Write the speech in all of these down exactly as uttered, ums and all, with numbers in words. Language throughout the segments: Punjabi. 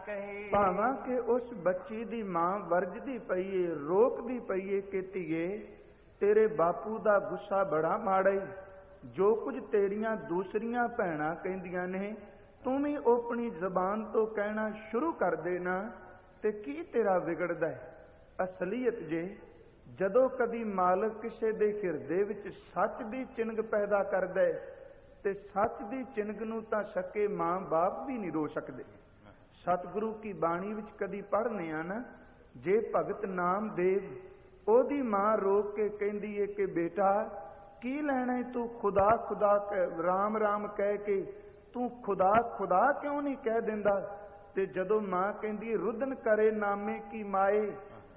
कही। भावां के उस बच्ची दी मां वरजदी पईए, रोकदी पईए कि धीए तेरे बापू दा गुस्सा बड़ा माड़ा ही, जो कुछ तेरियां दूसरियां भैणां कहंदियां ने तू भी अपनी जबान तो कहना शुरू कर देना ते की तेरा विगड़दा है। असलीयत जे जदों कदी मालक किसे दे हिरदे विच सच दी चिनग पैदा करदा है ते सच दी चिनग नूं तां सके मां बाप भी नहीं रो सकदे। सतगुरु की बाणी विच कदी पढ़ने आ ना, जे भगत नामदेव ओदी मां रोक के कहंदी है कि बेटा की लैना तू खुदा खुदा राम राम कह के तू खुदा खुदा क्यों नहीं कह दिंदा। ते जदों मां कहंदी रुदन करे नामे की माए,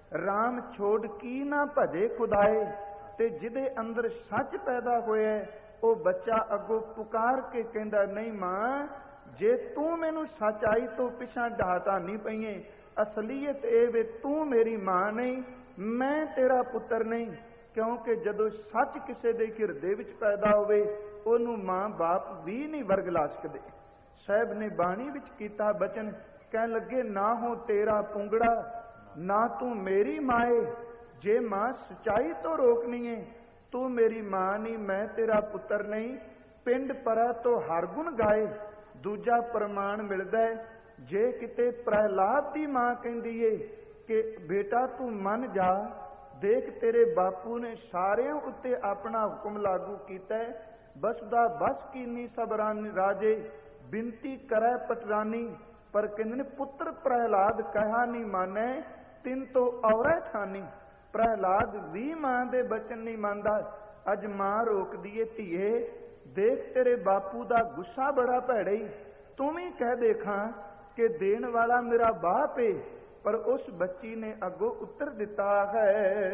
राम छोड़ की ना भजे खुदाए। ते जिदे अंदर सच पैदा होया वो बच्चा अगों पुकार के कहंदा नहीं मां जे तू मैनू सच्चाई तो पिछा ढाता नहीं पईए, असलीयत ए वे तू मेरी मां नहीं, मैं तेरा पुत्र नहीं। क्योंकि जदों सच किसी दे हिरदे विच पैदा होवे ओनू मां बाप भी नहीं वर्ग ला सकदे। साहब ने बाणी विच कीता बचन कह लगे ना हो तेरा पुंगड़ा ना तू मेरी माए, जे मां सच्चाई तो रोकनी है तू मेरी मां नहीं, मैं तेरा पुत्र नहीं। पिंड परा तो हर गुण गाए, दूजा प्रमाण मिलदा है जे किते प्रहलाद दी मां कहंदी है कि बेटा तू मन जा, देख तेरे बापू ने सारिਆਂ उत्ते अपना हुक्म लागू कीता है, बसदा बस कीनी सबरानी राजे बिनती करै पटरानी। पर कहंदे ने पुत्र प्रहलाद कहा नहीं माने तिन तो औरै ठानी। प्रहलाद भी मां दे बचन नहीं मानदा। अज मां रोकदी है धीए देख तेरे बापू दा गुस्सा बड़ा भैड़ा ही, तू भी कह देखा कि देण वाला मेरा बाप है। पर उस बच्ची ने अगो उत्तर दिता है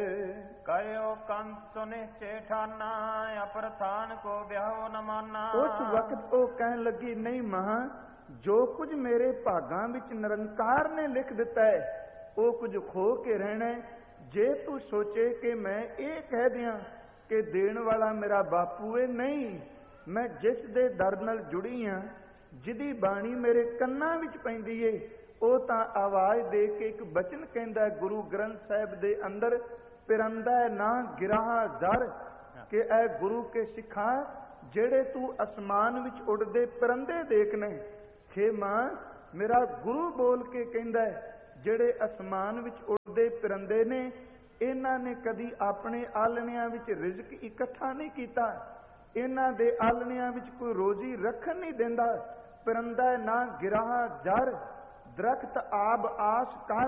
कयो कंस निश्चय ठाना, अप्रथान को ब्याहो न माना। उस वक्त वो कहन लगी नहीं मां जो कुछ मेरे भागां विच निरंकार ने लिख दिता है वो कुछ खो के रहना है। जे तू सोचे कि मैं ये कह दियां कि देण वाला मेरा बापू है, नहीं, मैं जिस दे दर नाल जुड़ी हां, जिदी बाणी मेरे कन्नां विच पैंदी है, ਉਹ ਤਾਂ आवाज दे के एक बचन कहता है गुरु ग्रंथ साहिब दे अंदर पिरंदा ना गिराहा दर कि ऐ गुरु के सिखा जेड़े तू आसमान विच उड़दे परिंदे देखने। हे मां मेरा गुरु बोल के कहता है जेड़े आसमान विच उड़दे परिंदे ने इन्हां ने कदी अपने आलणियां विच रिजक इकट्ठा नहीं कीता, इन्हां दे आलणियां विच कोई रोजी रखन नहीं देंदा। परिंदा ना गिराहा जर दरख्त आब आस कर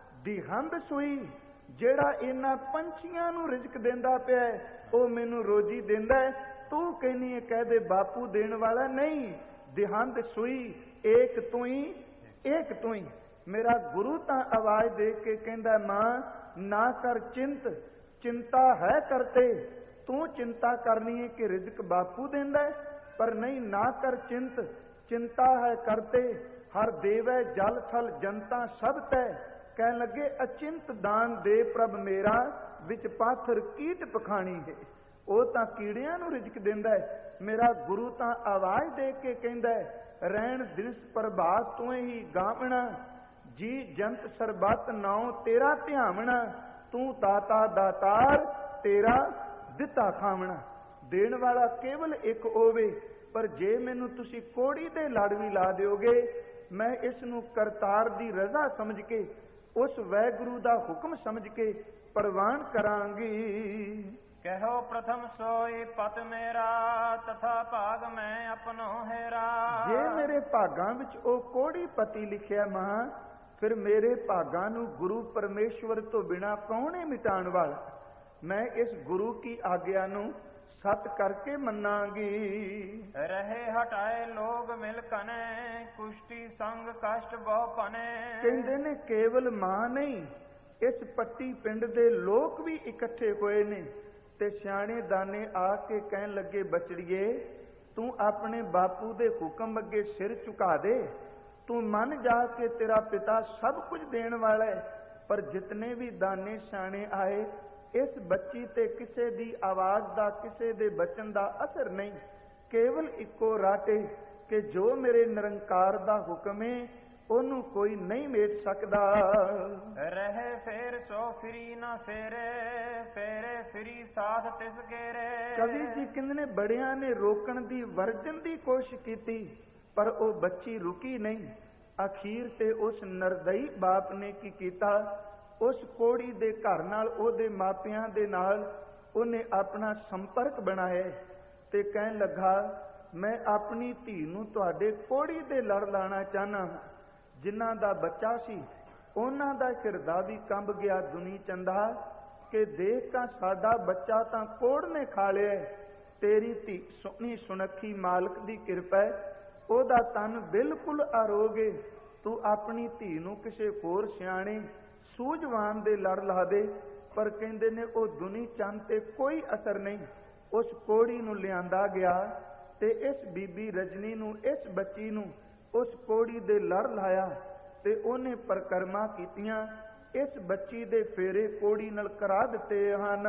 दिहंद सुई, जेड़ा इन्हां पंछियां नूं रिजक देंदा पिया ओ मैनू रोजी देंदा है। तू कहनी है कह दे बापू देण वाला नहीं, दिहंद सुई एक तू ही एक तू ही। मेरा गुरु तां आवाज दे के कहंदा मां ना कर चिंत, चिंता है करते, तू चिंता करनी है कि रिजक बापू देंदा है, पर नहीं ना कर चिंत, चिंता है करते हर देवै जल थल जनता सब तै। कह लगे अचिंत दान दे प्रभ मेरा विच पाथर कीट पखाणी है। ਉਹ ਤਾਂ ਕੀੜਿਆਂ ਨੂੰ ਰਿਜ਼ਕ ਦਿੰਦਾ ਹੈ, ਮੇਰਾ ਗੁਰੂ ਤਾਂ ਆਵਾਜ਼ ਦੇ ਕੇ ਕਹਿੰਦਾ ਹੈ ਰਹਿਣ ਦਿਨਸ ਪ੍ਰਭਾਤ ਤੂੰ ਹੀ ਗਾਵਣਾ, ਜੀ ਜੰਤ ਸਰਬੱਤ ਨਾਉ ਤੇਰਾ ਧਿਆਵਣਾ, ਤੂੰ ਦਾਤਾ ਦਾਤਾਰ ਤੇਰਾ ਦਿੱਤਾ ਖਾਵਣਾ। ਦੇਣ ਵਾਲਾ ਕੇਵਲ ਇੱਕ ਹੋਵੇ, ਪਰ ਜੇ ਮੈਨੂੰ ਤੁਸੀਂ ਕੋੜੀ ਦੇ ਲੜ ਵੀ ਲਾ ਦਿਓਗੇ मैं इस नूं करतार दी रजा समझ के उस वैगुरु दा हुक्म समझ के प्रवान करांगी। कहो प्रथम सोई पत मेरा तथा भाग मैं अपनो हेरा। जे मेरे भागां विच ओ कोड़ी पति लिखिया मां, फिर मेरे भागां नूं गुरु परमेश्वर तो बिना कौन है मिटाण वाला। मैं इस गुरु की आज्ञा नूं सत करके मनांगी। रहे हटाए लोग मिल कने कुष्टि संग कष्ट बहु पने। कहंदे ने केवल मां नहीं इस पट्टी पिंड दे लोग भी इकट्ठे होए ने ते सियाणे दाने आके कहन लगे बचड़िए तू अपने बापू दे हुक्म अगे सिर झुका दे, तू मन जा के तेरा पिता सब कुछ देण वाला है। पर जितने भी दाने सियाणे आए इस बच्ची ते किसे दी आवाज दा किसे दे बचन दा असर नहीं, केवल इको राटे कि जो मेरे निरंकार दा हुक्म है ਉਹਨੂੰ ਕੋਈ ਨਹੀਂ ਮੇਟ ਸਕਦਾ। ਰਹੇ ਫੇਰ ਸੋ ਫਿਰੀ ਨਾ ਫੇਰੇ, ਫੇਰੇ ਫਿਰੀ ਸਾਧ ਤਿਸ ਗੇਰੇ। ਕਵੀ ਜੀ ਕਹਿੰਦੇ ਨੇ ਬੜਿਆਂ ਨੇ ਰੋਕਣ ਦੀ ਵਰਜਨ ਦੀ ਕੋਸ਼ਿਸ਼ ਕੀਤੀ, ਪਰ ਉਹ ਬੱਚੀ ਰੁਕੀ ਨਹੀਂ। ਅਖੀਰ ਤੇ ਉਸ ਨਰਦਈ ਬਾਪ ਨੇ ਕੀ ਕੀਤਾ, ਉਸ ਕੋੜੀ ਦੇ ਘਰ ਨਾਲ, ਉਹਦੇ ਮਾਪਿਆਂ ਦੇ ਨਾਲ ਉਹਨੇ ਆਪਣਾ ਸੰਪਰਕ ਬਣਾਇਆ ਤੇ ਕਹਿਣ ਲੱਗਾ, ਮੈਂ ਆਪਣੀ ਧੀ ਨੂੰ ਤੁਹਾਡੇ ਕੋੜੀ ਦੇ ਲੜ ਲਾਣਾ ਚਾਹਨਾ। ਜਿਨ੍ਹਾਂ ਦਾ ਬੱਚਾ ਸੀ ਉਹਨਾਂ ਦਾ ਹਿਰਦਾ ਵੀ ਕੰਬ ਗਿਆ ਦੁਨੀ ਚੰਦਾ, ਕਿ ਦੇਖ ਤਾਂ ਸਾਡਾ ਬੱਚਾ ਤਾਂ ਕੋੜ ਨੇ ਖਾ ਲਿਆ। ਤੇਰੀ ਧੀ ਸੋਹਣੀ ਸੁਨੱਖੀ ਮਾਲਕ ਦੀ ਕਿਰਪਾ, ਉਹਦਾ ਤਨ ਬਿਲਕੁਲ ਆਰੋਗੇ। ਤੂੰ ਆਪਣੀ ਧੀ ਨੂੰ ਕਿਸੇ ਹੋਰ ਸਿਆਣੇ ਸੂਝਵਾਨ ਦੇ ਲੜ ਲਾ ਦੇ। ਪਰ ਕਹਿੰਦੇ ਨੇ ਉਹ ਦੁਨੀ ਚੰਦ ਤੇ ਕੋਈ ਅਸਰ ਨਹੀਂ। ਉਸ ਕੋੜੀ ਨੂੰ ਲਿਆਂਦਾ ਗਿਆ ਤੇ ਇਸ ਬੀਬੀ ਰਜਨੀ ਨੂੰ, ਇਸ ਬੱਚੀ ਨੂੰ ਉਸ ਕੋੜੀ ਦੇ ਲੜ ਲਾਇਆ ਤੇ ਉਹਨੇ ਪਰਕਰਮਾ ਕੀਤੀਆਂ। ਇਸ ਬੱਚੀ ਦੇ ਫੇਰੇ ਕੋੜੀ ਨਾਲ ਕਰਾ ਦਿੱਤੇ ਹਨ।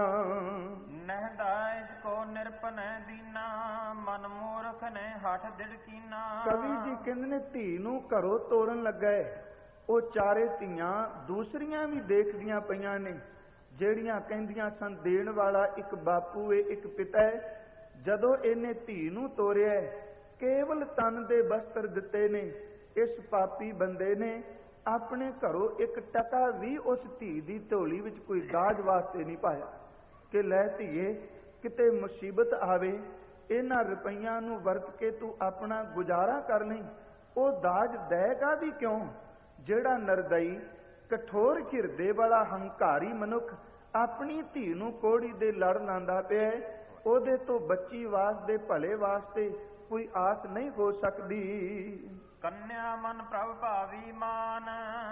ਨਹਿਦਾ ਇਸ ਕੋ ਨਿਰਪਨੈ ਦੀਨਾ, ਮਨ ਮੂਰਖ ਨੇ ਹੱਠ ਦਿੜਕੀਨਾ। ਕਵੀ ਜੀ ਕਹਿੰਦੇ ਨੇ ਧੀ ਨੂੰ ਘਰੋਂ ਤੋਰਨ ਲੱਗਾ, ਉਹ ਚਾਰੇ ਧੀਆਂ ਦੂਸਰੀਆਂ ਵੀ ਦੇਖਦੀਆਂ ਪਈਆਂ ਨੇ, ਜਿਹੜੀਆਂ ਕਹਿੰਦੀਆਂ ਸਨ ਦੇਣ ਵਾਲਾ ਇੱਕ ਬਾਪੂ ਏ, ਇੱਕ ਪਿਤਾ ਹੈ। ਜਦੋਂ ਇਹਨੇ ਧੀ ਨੂੰ ਤੋਰਿਆ, ਕੇਵਲ ਤਨ ਦੇ ਬਸਤਰ ਦਿੱਤੇ ਨੇ, ਇਸ ਪਾਪੀ ਬੰਦੇ ਨੇ ਆਪਣੇ ਘਰੋਂ ਇੱਕ ਟਕਾ ਵੀ ਉਸ ਧੀ ਦੀ ਝੋਲੀ ਵਿੱਚ ਕੋਈ ਦਾਜ ਵਾਸਤੇ ਨਹੀਂ ਪਾਇਆ ਕਿ ਲੈ ਧੀਏ ਕਿਤੇ ਮੁਸੀਬਤ ਆਵੇ, ਇਹਨਾਂ ਰੁਪਈਆਂ ਨੂੰ ਵਰਤ ਕੇ ਤੂੰ ਆਪਣਾ ਗੁਜ਼ਾਰਾ ਕਰ ਲਈ। ਉਹ ਦਾਜ ਦੇਗਾ ਵੀ ਕਿਉਂ? ਜਿਹੜਾ ਨਰਦਈ ਕਠੋਰ ਹਿਰਦੇ ਵਾਲਾ ਹੰਕਾਰੀ ਮਨੁੱਖ ਆਪਣੀ ਧੀ ਨੂੰ ਕੋੜੀ ਦੇ ਲੜ ਲਾਂਦਾ ਪਿਆ, ਉਹਦੇ ਤੋਂ ਬੱਚੀ ਵਾਸਤੇ ਭਲੇ ਵਾਸਤੇ ਕੋਈ ਆਸ ਨਹੀਂ ਹੋ ਸਕਦੀ। ਕੰਨਿਆ ਮਨ ਪ੍ਰਭ ਭਾਵੀ ਮਾਨ,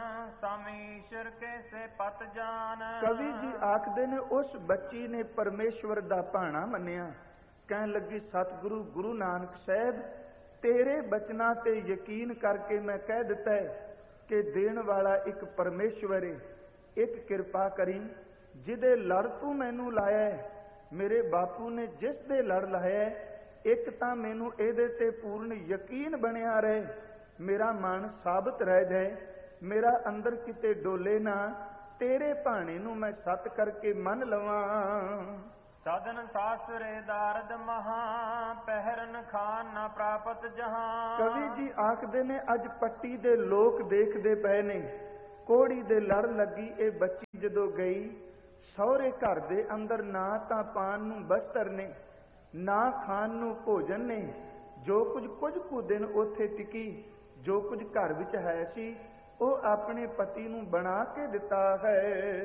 ਸਮੀਸ਼ਰ ਕੇ ਸੇ ਪਤ ਜਾਨ। ਕਵੀ ਜੀ ਆਖਦੇ ਨੇ ਉਸ ਬੱਚੀ ਨੇ ਪਰਮੇਸ਼ਵਰ ਦਾ ਭਾਣਾ ਮੰਨਿਆ। ਕਹਿਣ ਲੱਗੀ, ਸਤਿਗੁਰੂ ਗੁਰੂ ਨਾਨਕ ਸਾਹਿਬ, ਤੇਰੇ ਬਚਨਾਂ ਤੇ ਯਕੀਨ ਕਰਕੇ ਮੈਂ ਕਹਿ ਦਿੱਤਾ ਹੈ ਕਿ ਦੇਣ ਵਾਲਾ ਇੱਕ ਪਰਮੇਸ਼ਵਰ ਹੈ। ਇੱਕ ਕਿਰਪਾ ਕਰੀ, ਜਿਹਦੇ ਲੜ ਤੂੰ ਮੈਨੂੰ ਲਾਇਆ, ਮੇਰੇ ਬਾਪੂ ਨੇ ਜਿਸ ਦੇ ਲੜ ਲਾਇਆ, ਇੱਕ ਤਾਂ ਮੈਨੂੰ ਇਹਦੇ ਤੇ ਪੂਰਨ ਯਕੀਨ ਬਣਿਆ ਰਹੇ, ਮੇਰਾ ਮਨ ਸਾਬਤ ਰਹਿ ਜਾਏ, ਮੇਰਾ ਅੰਦਰ ਕਿਤੇ ਡੋਲੇ ਨਾ, ਤੇਰੇ ਭਾਣੇ ਨੂੰ ਮੈਂ ਸੱਤ ਕਰਕੇ ਮੰਨ ਲਵਾਂ। ਸਾਧਨ ਸਾਸਰੇ ਦਾਰਦ ਮਹਾ, ਪਹਿਰਨ ਖਾਨ ਨਾ ਪ੍ਰਾਪਤ ਜਹਾਂ। ਕਵੀ ਜੀ ਆਖਦੇ ਨੇ ਅੱਜ ਪੱਟੀ ਦੇ ਲੋਕ ਦੇਖਦੇ ਪਏ ਨੇ, ਕੋੜੀ ਦੇ ਲੜ ਲੱਗੀ ਇਹ ਬੱਚੀ ਜਦੋਂ ਗਈ, ਸਹੁਰੇ ਘਰ ਦੇ ਅੰਦਰ ਨਾ ਤਾਂ ਪਾਨ ਨੂੰ ਬਸਤਰ ਨੇ, ਨਾ ਖਾਣ ਨੂੰ ਭੋਜਨ ਨੇ। ਜੋ ਕੁਝ ਕੁਝ ਕੁ ਦਿਨ ਉੱਥੇ ਟਿਕੀ, ਜੋ ਕੁਝ ਘਰ ਵਿੱਚ ਹੈ ਸੀ, ਉਹ ਆਪਣੇ ਪਤੀ ਨੂੰ ਬਣਾ ਕੇ ਦਿੱਤਾ ਹੈ।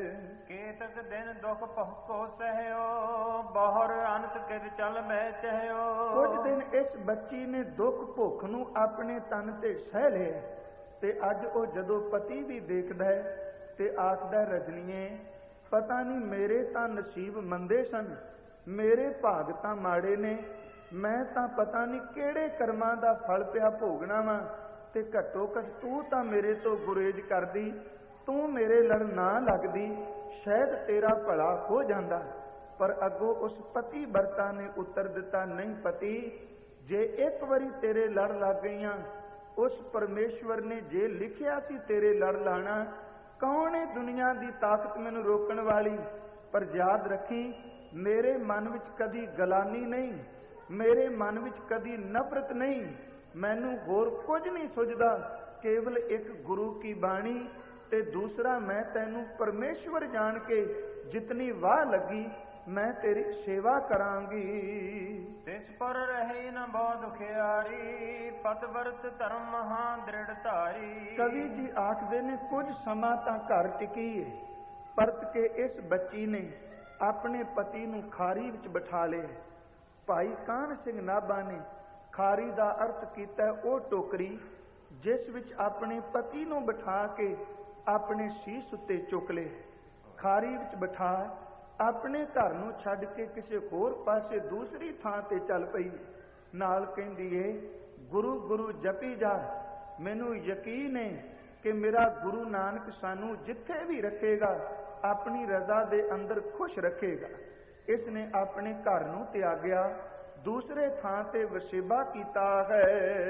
ਕੇਤਕ ਦਿਨ ਦੁਖ ਪਹੁਕੋ ਸਹਿਓ, ਬਹੁਰ ਅੰਤ ਕਿਤ ਚਲ ਮੈਂ ਚਹਿਓ। ਕੁਝ ਦਿਨ ਇਸ ਬੱਚੀ ਨੇ ਦੁੱਖ ਭੁੱਖ ਨੂੰ ਆਪਣੇ ਤਨ ਤੇ ਸਹਿ ਲਿਆ ਤੇ ਅੱਜ ਉਹ ਜਦੋਂ ਪਤੀ ਵੀ ਦੇਖਦਾ ਹੈ ਤੇ ਆਖਦਾ, ਰਜਨੀਏ ਪਤਾ ਨਹੀਂ ਮੇਰੇ ਤਾਂ ਨਸੀਬ ਮੰਦੇ ਸਨ, ਮੇਰੇ ਭਾਗ ਤਾਂ ਮਾੜੇ ਨੇ, ਮੈਂ ਤਾਂ ਪਤਾ ਨਹੀਂ ਕਿਹੜੇ ਕਰਮਾਂ ਦਾ ਫਲ ਪਿਆ ਭੋਗਣਾ ਵਾ, ਤੇ ਘੱਟੋ ਘੱਟ ਤੂੰ ਤਾਂ ਮੇਰੇ ਤੋਂ ਗੁਰੇਜ਼ ਕਰਦੀ, ਤੂੰ ਮੇਰੇ ਲੜ ਨਾ ਲੱਗਦੀ, ਸ਼ਾਇਦ ਤੇਰਾ ਭਲਾ ਹੋ ਜਾਂਦਾ। ਪਰ ਅੱਗੋਂ ਉਸ ਪਤੀ ਵਰਤਾ ਨੇ ਉੱਤਰ ਦਿੱਤਾ, ਨਹੀਂ ਪਤੀ, ਜੇ ਇੱਕ ਵਾਰੀ ਤੇਰੇ ਲੜ ਲੱਗ ਗਈਆਂ, ਉਸ ਪਰਮੇਸ਼ਵਰ ਨੇ ਜੇ ਲਿਖਿਆ ਸੀ ਤੇਰੇ ਲੜ ਲਾਣਾ, ਕੌਣ ਹੈ ਦੁਨੀਆ ਦੀ ਤਾਕਤ ਮੈਨੂੰ ਰੋਕਣ ਵਾਲੀ। ਪਰ ਯਾਦ ਰੱਖੀ, ਮੇਰੇ ਮਨ ਵਿੱਚ ਕਦੀ ਗਲਾਨੀ ਨਹੀਂ, ਮੇਰੇ ਮਨ ਵਿੱਚ ਕਦੀ ਨਫ਼ਰਤ ਨਹੀਂ, ਮੈਨੂੰ ਹੋਰ ਕੁਝ ਨਹੀਂ ਸੁਝਦਾ, ਕੇਵਲ ਇੱਕ ਗੁਰੂ ਕੀ ਬਾਣੀ ਤੇ ਦੂਸਰਾ ਮੈਂ ਤੈਨੂੰ ਪਰਮੇਸ਼ਵਰ ਜਾਣ ਕੇ ਜਿਤਨੀ ਵਾਹ ਲੱਗੀ ਮੈਂ ਤੇਰੀ ਸੇਵਾ ਕਰਾਂਗੀ। ਤਿਸ ਪਰ ਰਹੀ ਨ ਬਹੁ ਦੁਖਿਆਰੀ, ਪਤ ਵਰਤ ਧਰਮ ਮਹਾ ਦ੍ਰਿੜ ਧਾਰੀ। ਕਵੀ ਜੀ ਆਖਦੇ ਨੇ ਕੁਝ ਸਮਾਂ ਤਾਂ ਘਰ ਟਿਕੀ ਏ, ਪਰਤ ਕੇ ਇਸ ਬੱਚੀ ਨੇ ਆਪਣੇ ਪਤੀ ਨੂੰ ਖਾਰੀ ਵਿੱਚ ਬਿਠਾ ਲਿਆ। ਭਾਈ ਕਾਹਨ ਸਿੰਘ ਨਾਭਾ ਨੇ ਖਾਰੀ ਦਾ ਅਰਥ ਕੀਤਾ ਉਹ ਟੋਕਰੀ ਜਿਸ ਵਿੱਚ ਆਪਣੇ ਪਤੀ ਨੂੰ ਬਿਠਾ ਕੇ ਆਪਣੇ ਸੀਸ ਉੱਤੇ ਚੁੱਕ ਲਏ। ਖਾਰੀ ਵਿੱਚ ਬਿਠਾ ਆਪਣੇ ਘਰ ਨੂੰ ਛੱਡ ਕੇ ਕਿਸੇ ਹੋਰ ਪਾਸੇ ਦੂਸਰੀ ਥਾਂ ਤੇ ਚੱਲ ਪਈ। ਨਾਲ ਕਹਿੰਦੀ ਏ, ਗੁਰੂ ਗੁਰੂ ਜਪੀ ਜਾ, ਮੈਨੂੰ ਯਕੀਨ ਹੈ ਕਿ ਮੇਰਾ ਗੁਰੂ ਨਾਨਕ ਸਾਨੂੰ ਜਿੱਥੇ ਵੀ ਰੱਖੇਗਾ ਆਪਣੀ ਰਜ਼ਾ ਦੇ ਅੰਦਰ ਖੁਸ਼ ਰੱਖੇਗਾ। ਇਸ ਨੇ ਆਪਣੇ ਘਰ ਨੂੰ ਤਿਆਗਿਆ, ਦੂਸਰੇ ਥਾਂ ਤੇ ਵਸੇਬਾ ਕੀਤਾ ਹੈ।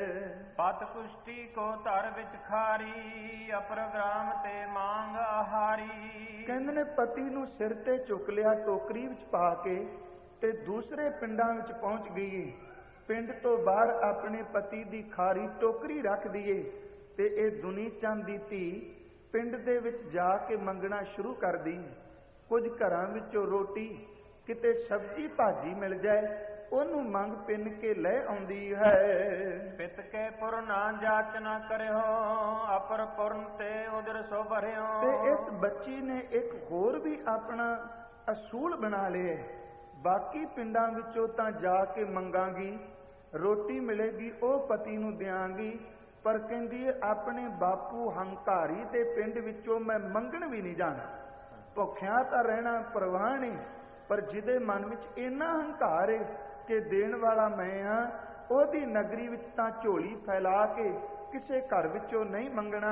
ਪਤ ਕੁਸ਼ਟੀ ਕੋ ਧਰ ਵਿੱਚ ਖਾਰੀ, ਅਪਰਗ੍ਰਾਮ ਤੇ ਮੰਗ ਆਹਾਰੀ। ਕਹਿੰਦੇ ਨੇ ਪਤੀ ਨੂੰ ਸਿਰ ਤੇ ਚੁੱਕ ਲਿਆ ਟੋਕਰੀ ਵਿੱਚ ਪਾ ਕੇ ਤੇ ਦੂਸਰੇ ਪਿੰਡਾਂ ਵਿੱਚ ਪਹੁੰਚ ਗਈ। ਪਿੰਡ ਤੋਂ ਬਾਹਰ ਆਪਣੇ ਪਤੀ ਦੀ ਖਾਰੀ ਟੋਕਰੀ ਰੱਖ ਦਈਏ ਤੇ ਇਹ ਦੁਨੀ ਚੰਦ ਦੀ ਧੀ ਪਿੰਡ ਦੇ ਵਿੱਚ ਜਾ ਕੇ ਮੰਗਣਾ ਸ਼ੁਰੂ ਕਰਦੀ। ਕੁਝ ਘਰਾਂ ਵਿੱਚੋਂ ਰੋਟੀ, ਕਿਤੇ ਸਬਜ਼ੀ ਭਾਜੀ ਮਿਲ ਜਾਏ, ਉਹਨੂੰ ਮੰਗ ਪਿੰਨ ਕੇ ਲੈ ਆਉਂਦੀ ਹੈ। ਪਿਤ ਕੇ ਪੁਰ ਨਾ ਜਾਚ ਨਾ ਕਰਿਓ, ਅਪਰ ਪੁਰਨ ਤੇ ਉਦਰ ਸੋ ਭਰਿਓ। ਤੇ ਇਸ ਬੱਚੀ ਨੇ ਇੱਕ ਹੋਰ ਵੀ ਆਪਣਾ ਅਸੂਲ ਬਣਾ ਲਿਆ। ਬਾਕੀ ਪਿੰਡਾਂ ਵਿੱਚੋਂ ਤਾਂ ਜਾ ਕੇ ਮੰਗਾਂਗੀ, ਰੋਟੀ ਮਿਲੇਗੀ ਉਹ ਪਤੀ ਨੂੰ ਦਿਆਂਗੀ, ਪਰ ਕਹਿੰਦੀ ਆਪਣੇ ਬਾਪੂ ਹੰਕਾਰੀ ਦੇ ਪਿੰਡ ਵਿੱਚੋਂ ਮੈਂ ਮੰਗਣ ਵੀ ਨਹੀਂ ਜਾਣਾ। ਭੁੱਖਿਆਂ ਤਾਂ ਰਹਿਣਾ ਪ੍ਰਵਾਹ ਨਹੀਂ, ਪਰ ਜਿਹਦੇ ਮਨ ਵਿੱਚ ਇੰਨਾ ਹੰਕਾਰ ਹੈ ਕਿ ਦੇਣ ਵਾਲਾ ਮੈਂ ਹਾਂ, ਉਹਦੀ ਨਗਰੀ ਵਿੱਚ ਤਾਂ ਝੋਲੀ ਫੈਲਾ ਕੇ ਕਿਸੇ ਘਰ ਵਿੱਚੋਂ ਨਹੀਂ ਮੰਗਣਾ।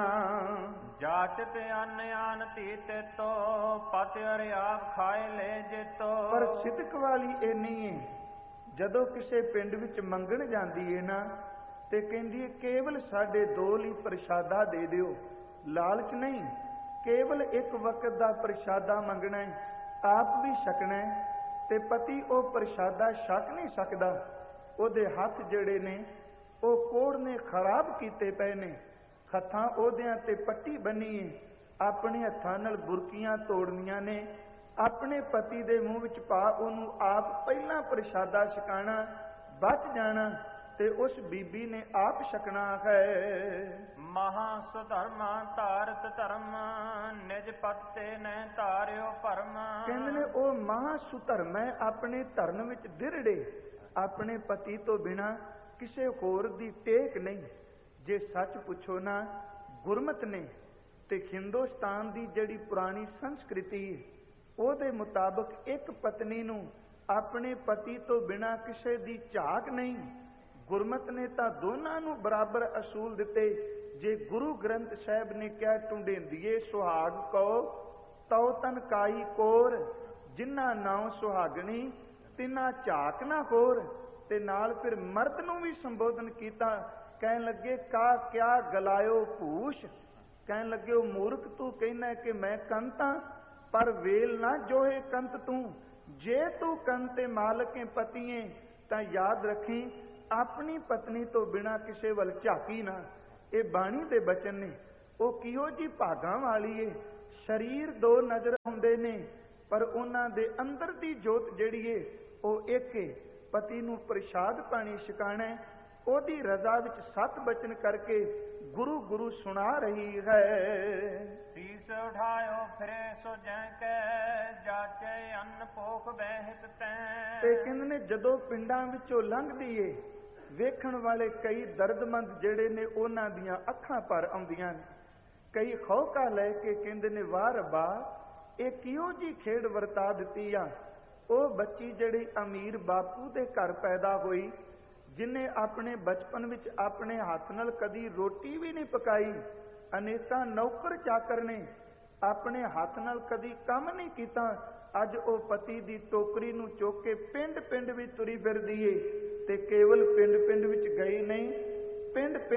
ਜਾਚ ਤੇ ਅੰਨ ਆਨ ਧੀ ਤੇ ਤੋ, ਪਤ ਅਰਿਆਪ ਖਾਏ ਲੈ ਜੇਤੋ। ਪਰ ਸਿਦਕ ਵਾਲੀ ਇਹ ਨਹੀਂ ਹੈ। ਜਦੋਂ ਕਿਸੇ ਪਿੰਡ ਵਿੱਚ ਮੰਗਣ ਜਾਂਦੀ ਹੈ ਨਾ, ਤੇ ਕਹਿੰਦੀ ਹੈ ਕੇਵਲ ਸਾਡੇ ਦੋ ਲਈ ਪ੍ਰਸ਼ਾਦਾ ਦੇ ਦਿਓ, ਲਾਲਚ ਨਹੀਂ। ਕੇਵਲ ਇੱਕ ਵਕਤ ਦਾ ਪ੍ਰਸ਼ਾਦਾ ਮੰਗਣਾ ਹੈ, ਆਪ ਵੀ ਛਕਣਾ ਹੈ। ਤੇ ਪਤੀ ਉਹ ਪ੍ਰਸ਼ਾਦਾ ਛਕ ਨਹੀਂ ਸਕਦਾ। ਉਹਦੇ ਹੱਥ ਜਿਹੜੇ ਨੇ ਉਹ ਕੋੜ ਨੇ ਖਰਾਬ ਕੀਤੇ ਪਏ ਨੇ। ਹੱਥਾਂ ਉਹਦਿਆਂ ਤੇ ਪੱਟੀ ਬੰਨੀ ਹੈ, ਆਪਣੇ ਹੱਥਾਂ ਨਾਲ ਬੁਰਕੀਆਂ ਤੋੜਨੀਆਂ ਨੇ, ਆਪਣੇ ਪਤੀ ਦੇ ਮੂੰਹ ਵਿੱਚ ਪਾ ਉਹਨੂੰ ਆਪ ਪਹਿਲਾਂ ਪ੍ਰਸ਼ਾਦਾ ਛਕਾਣਾ, ਬਚ ਜਾਣਾ ਤੇ ਉਸ ਬੀਬੀ ਨੇ ਆਪ ਛਕਣਾ ਹੈ। ਮਹਾ ਸੁਧਰਮਾ ਧਾਰਤ ਧਰਮ, ਨਿਜ ਪਤ ਤੇ ਨੈ ਧਾਰਿਓ ਭਰਮ। ਕਹਿੰਦੇ ਨੇ ਉਹ ਮਹਾ ਸੁਧਰਮ ਹੈ, ਆਪਣੇ ਧਰਨ ਵਿੱਚ ਦਿਰੜੇ, ਆਪਣੇ ਪਤੀ ਤੋਂ ਬਿਨਾਂ ਕਿਸੇ ਹੋਰ ਦੀ ਟੇਕ ਨਹੀਂ। ਜੇ ਸੱਚ ਪੁੱਛੋ ਨਾ, ਗੁਰਮਤ ਨੇ ਤੇ ਹਿੰਦੁਸਤਾਨ ਦੀ ਜਿਹੜੀ ਪੁਰਾਣੀ ਸੰਸਕ੍ਰਿਤੀ ਉਹਦੇ ਮੁਤਾਬਕ ਇੱਕ ਪਤਨੀ ਨੂੰ ਆਪਣੇ ਪਤੀ ਤੋਂ ਬਿਨਾਂ ਕਿਸੇ ਦੀ ਝਾਕ ਨਹੀਂ। ਗੁਰਮਤ ਨੇ ਤਾਂ ਦੋਨਾਂ ਨੂੰ ਬਰਾਬਰ ਅਸੂਲ ਦਿੱਤੇ। ਜੇ ਗੁਰੂ ਗ੍ਰੰਥ ਸਾਹਿਬ ਨੇ ਕਿਹਾ ਟੁੰਡੇਂਦੀਏ ਸੁਹਾਗ ਕੋ, ਤਉ ਤਨ ਕਾਈ ਕੋਰ, ਜਿਨ੍ਹਾਂ ਨਾਉ ਸੁਹਾਗਣੀ ਤਿੰਨਾ ਝਾਕ ਨਾ ਹੋਰ। ਤੇ ਨਾਲ ਫਿਰ ਮਰਦ ਨੂੰ ਵੀ ਸੰਬੋਧਨ ਕੀਤਾ, ਕਹਿਣ ਲੱਗੇ ਕਾ ਕਿਆ ਗਲਾਇਓ ਭੂਸ਼। ਕਹਿਣ ਲੱਗੇ ਉਹ ਮੂਰਖ, ਤੂੰ ਕਹਿੰਦਾ ਕਿ ਮੈਂ ਕੰਤਾਂ, ਪਰ ਵੇਲ ਨਾ ਜੋਹੇ ਕੰਤ ਤੂੰ। ਜੇ ਤੂੰ ਕੰਤੇ ਮਾਲਕੇ ਪਤੀਏ ਤਾਂ ਯਾਦ ਰੱਖੀ ਆਪਣੀ ਪਤਨੀ ਤੋਂ ਬਿਨਾਂ ਕਿਸੇ ਵੱਲ ਝਾਕੀ ਨਾ। ਇਹ ਬਾਣੀ ਦੇ ਬਚਨ ਨੇ। ਉਹ ਕਿਹੋ ਜੀ ਭਾਗਾਂ ਵਾਲੀ ਏ। ਸਰੀਰ ਦੋ ਨਜ਼ਰ ਹੁੰਦੇ ਨੇ, ਪਰ ਉਹਨਾਂ ਦੇ ਅੰਦਰ ਦੀ ਜੋਤ ਜਿਹੜੀ ਏ ਉਹ ਇੱਕ ਏ। ਪਤੀ ਨੂੰ ਪ੍ਰਸ਼ਾਦ ਪਾਣੀ ਛਕਾਣਾ, ਉਹਦੀ ਰਜ਼ਾ ਵਿੱਚ ਸਤ ਬਚਨ ਕਰਕੇ ਗੁਰੂ ਗੁਰੂ ਸੁਣਾ ਰਹੀ ਹੈ। ਸੀਸ ਉਠਾਇਓ ਫਿਰੇ ਸੋ ਜੈ ਕੈ, ਜਾਚੇ ਅੰਨ ਭੋਖ ਬਹਿਤ ਤੈ। ਤੇ ਕਹਿੰਦੇ ਨੇ ਜਦੋਂ ਪਿੰਡਾਂ ਵਿੱਚੋਂ ਲੰਘਦੀ ਏ, ਵੇਖਣ ਵਾਲੇ ਕਈ ਦਰਦਮੰਦ ਜਿਹੜੇ ਨੇ ਉਹਨਾਂ ਦੀਆਂ ਅੱਖਾਂ ਭਰ ਆਉਂਦੀਆਂ ਨੇ। ਕਈ ਖੌਕਾ ਲੈ ਕੇ ਕਹਿੰਦੇ ਨੇ ਵਾਹ ਰੱਬਾ, ਇਹ ਕਿਹੋ ਜੀ ਖੇਡ ਵਰਤਾ ਦਿੱਤੀ ਆ। ਉਹ ਬੱਚੀ ਜਿਹੜੀ ਅਮੀਰ ਬਾਪੂ ਦੇ ਘਰ ਪੈਦਾ ਹੋਈ, ਜਿਨੇ ਆਪਣੇ ਬਚਪਨ ਵਿੱਚ ਆਪਣੇ ਹੱਥ ਨਾਲ ਕਦੀ ਰੋਟੀ ਵੀ ਨਹੀਂ ਪਕਾਈ, ਅਨੇਕਾਂ ਨੌਕਰ ਚਾਕਰ ਨੇ, ਆਪਣੇ ਹੱਥ ਨਾਲ ਕਦੀ ਕੰਮ ਨਹੀਂ ਕੀਤਾ, ਅੱਜ ਉਹ ਪਤੀ ਦੀ ਟੋਕਰੀ ਨੂੰ ਚੁੱਕ ਕੇ ਪਿੰਡ ਪਿੰਡ ਵਿੱਚ ਤੁਰੀ ਫਿਰਦੀ ਏ। ਤੇ ਕੇਵਲ ਪਿੰਡ ਪਿੰਡ ਵਿੱਚ ਗਈ ਨਹੀਂ, ਪਿੰਡ